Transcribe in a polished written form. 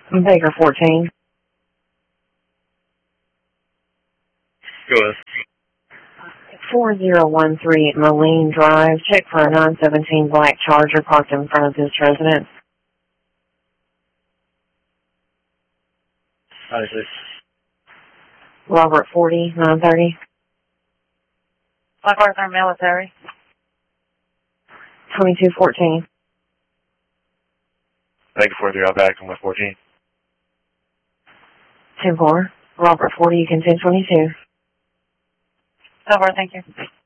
Baker 14. Go ahead. 4013 Moline Drive. Check for a 917 black Charger parked in front of this residence. 96. Robert 40, 930. Black Arthur Military. 2214. Baker 43, I'll back on with 14. 10-4. Robert 40, you can 1022. So far, thank you.